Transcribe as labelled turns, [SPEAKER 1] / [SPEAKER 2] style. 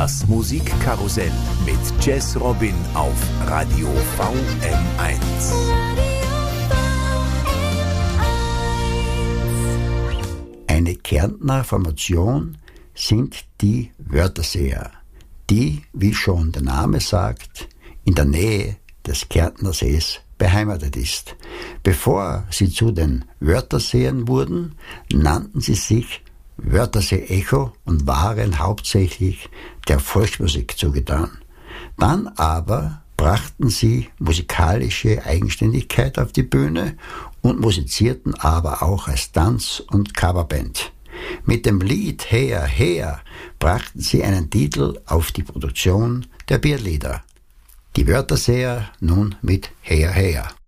[SPEAKER 1] Das Musikkarussell mit Jazz Robin auf Radio VM1.
[SPEAKER 2] Eine Kärntner Formation sind die Wörterseer, die, wie schon der Name sagt, in der Nähe des Kärntner Sees beheimatet ist. Bevor sie zu den Wörterseern wurden, nannten sie sich Wörthersee Echo und waren hauptsächlich der Volksmusik zugetan. Dann aber brachten sie musikalische Eigenständigkeit auf die Bühne und musizierten aber auch als Tanz- und Coverband. Mit dem Lied Her, Her brachten sie einen Titel auf die Produktion der Bierlieder. Die Wörterseer nun mit Her, Her.